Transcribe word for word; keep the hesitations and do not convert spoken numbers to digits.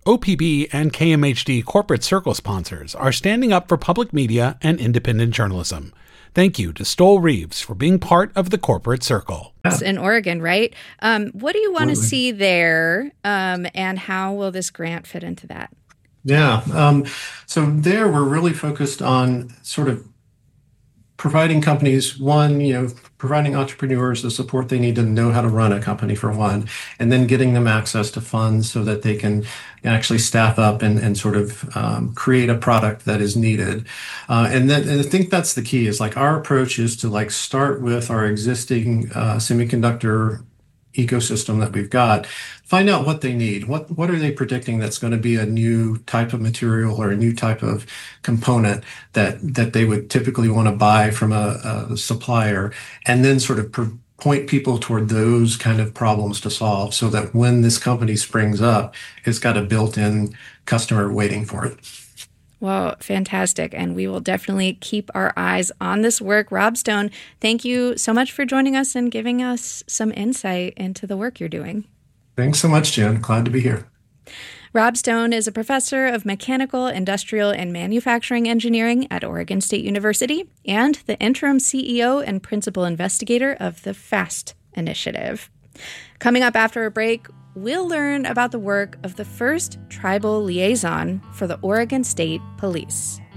O P B and K M H D Corporate Circle sponsors are standing up for public media and independent journalism. Thank you to Stoll Reeves for being part of the Corporate Circle. It's in Oregon, right? Um, what do you want to see there, um, and how will this grant fit into that? Yeah. Um, so there we're really focused on sort of providing companies, one, you know, providing entrepreneurs the support they need to know how to run a company for one, and then getting them access to funds so that they can actually staff up and, and sort of um, create a product that is needed. Uh, and then and I think that's the key is like our approach is to like start with our existing uh, semiconductor ecosystem that we've got, find out what they need. What what are they predicting that's going to be a new type of material or a new type of component that that they would typically want to buy from a, a supplier, and then sort of per, point people toward those kind of problems to solve so that when this company springs up, it's got a built-in customer waiting for it. Well, fantastic. And we will definitely keep our eyes on this work. Rob Stone, thank you so much for joining us and giving us some insight into the work you're doing. Thanks so much, Jen. Glad to be here. Rob Stone is a professor of mechanical, industrial, and manufacturing engineering at Oregon State University and the interim C E O and principal investigator of the FAST initiative. Coming up after a break, we'll learn about the work of the first tribal liaison for the Oregon State Police.